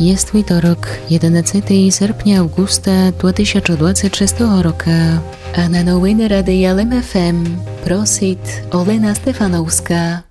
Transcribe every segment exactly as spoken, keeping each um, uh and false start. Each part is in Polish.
Jest wtorok, jedenastego sierpnia Augusta dwa tysiące dwudziestego szóstego roku, a na nowiny Radia L M F M prosit Olena Stefanowska.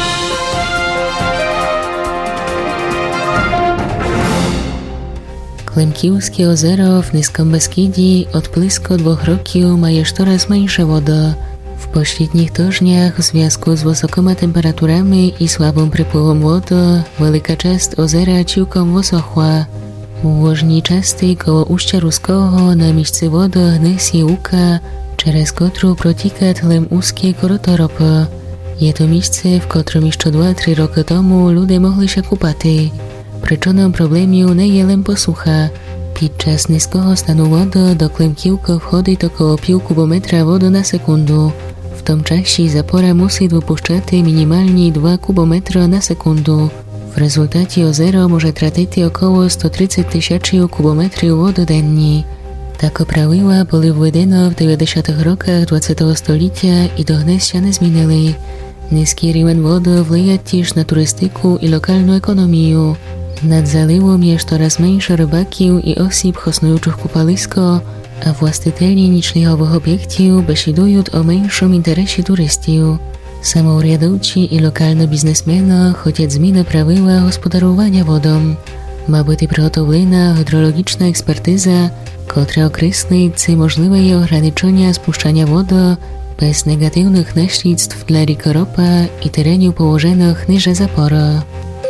Klemkівське озеро w Niskom Beskidii od blisko dwóch roków ma już coraz mniejsze wodę. W pośrednich tygodniach w związku z wysokimi temperaturami i słabym przepływem wody wielka część ozera ciłkiem wysochła. W łożni częstej koło ujścia Ruskiego na miejscu wody gniesie łuka, przez którą protika tlem úzkie koryto ropy. Je to miejsce, w którym jeszcze dwa trzy roki temu ludzie mogli się kupać. Przyczyną problemu nie jest len posłucha. Podczas niskiego stanu wody do Klemkівки wchodzi około pół kubometra wody na sekundę. W tym czasie zapora musi wypuszczać minimalnie dwa kubometry na sekundę. W rezultacie ozero może tracić około sto trzydzieści tysięcy kubometrów wody dziennie. Takie prawiła były wwedene w dziewięćdziesiątych rokach dwudziestego stulecia i do dnes się nie zmienili. Niski rівень wody wpływa też na turystykę i lokalną ekonomię. Nad zaliwem jest coraz mniejsze rybaków i osób hosnujących kupalisko, a właściciele niczlichowych obiektów besiedują o mniejszym interesie turystów. Samourядовці i lokalni biznesmeni chcą zmiany prawiła gospodarowania wodą. Ma być przygotowana hydrologiczna ekspertyza, która określi, czy możliwe jest ograniczenie spuszczania wody bez negatywnych następstw dla rzeki Ropa i terenów położonych niżej zapora.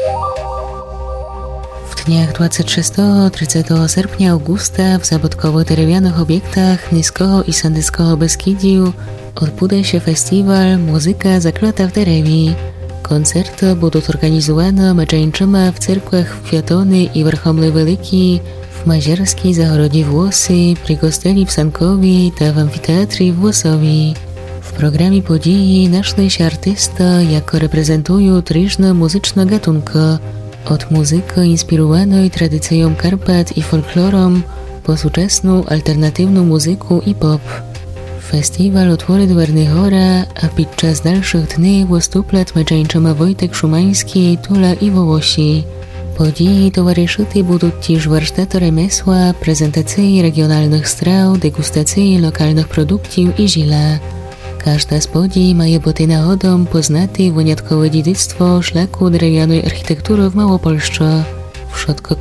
W dniach dwudziestego szóstego do trzydziestego sierpnia Augusta w zabytkowo-drewnianych obiektach Niskiego i Sandyckiego Beskidiu odbędzie się festiwal Muzyka zaklata w drewie. Koncerty będą organizowane meczeńczyma w cerkwach w Kwiatony i Werchomle Wielki, w Mazierskiej Zagrodzie Włosy, przy Kosteli w Sankowie i w Amfiteatrze w Włosowie. W programie podії našli się artysta, jako reprezentują różne muzyczne gatunki, od muzyki inspirowanej tradycją Karpat i folklorem, po współczesną alternatywną muzykę i pop. Festiwal otworzy dwerny chora, a podczas dalszych dni wystąpią meczeńczyma Wojtek Szumański, Tula i Wołosi. Podії towarzyszyć będą też warsztaty remesła, prezentacje regionalnych straw, degustacje lokalnych produktów i żila. Każda z podii ma być nagodą poznać wyjątkowe dziedzictwo szlaku drewnianej architektury w Małopolsce. Wszystko